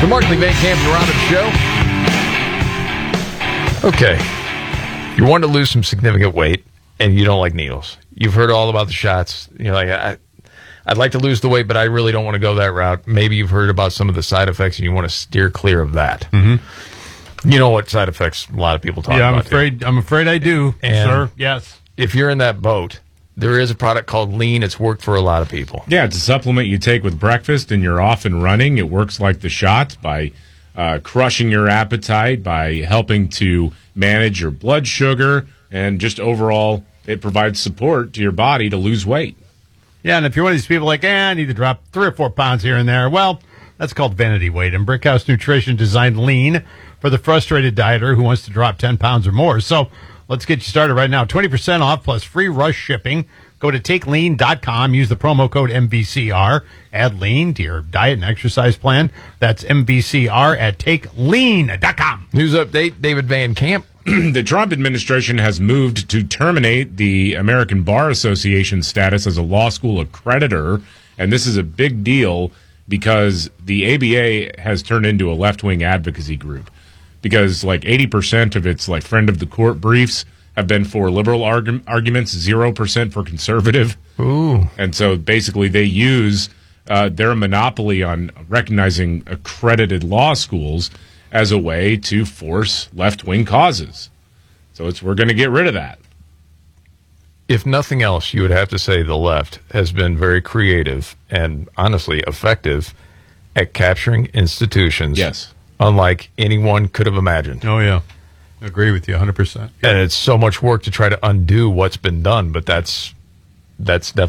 The Markley Van Camp, you're on the show. Okay. You want to lose some significant weight, and you don't like needles. You've heard all about the shots. You're like, I'd like to lose the weight, but I really don't want to go that route. Maybe you've heard about some of the side effects, and you want to steer clear of that. Mm-hmm. You know what side effects a lot of people talk about. I'm afraid I do, sir. Yes. If you're in that boat, there is a product called Lean. It's worked for a lot of people. Yeah, it's a supplement you take with breakfast and you're off and running. It works like the shots by crushing your appetite, by helping to manage your blood sugar, and just overall, it provides support to your body to lose weight. Yeah, and if you're one of these people like, I need to drop 3 or 4 pounds here and there, well, that's called vanity weight. And Brickhouse Nutrition designed Lean for the frustrated dieter who wants to drop 10 pounds or more. So let's get you started right now. 20% off plus free rush shipping. Go to TakeLean.com. Use the promo code MVCR. Add Lean to your diet and exercise plan. That's MVCR at TakeLean.com. News update, David Van Camp. The Trump administration has moved to terminate the American Bar Association status as a law school accreditor. And this is a big deal because the ABA has turned into a left-wing advocacy group. Because like 80% of its like friend of the court briefs have been for liberal arguments, 0% for conservative. Ooh. And so basically they use their monopoly on recognizing accredited law schools as a way to force left-wing causes. So we're going to get rid of that. If nothing else, you would have to say the left has been very creative and honestly effective at capturing institutions. Yes. Unlike anyone could have imagined. Oh, yeah. I agree with you 100%. And it's so much work to try to undo what's been done, but that's definitely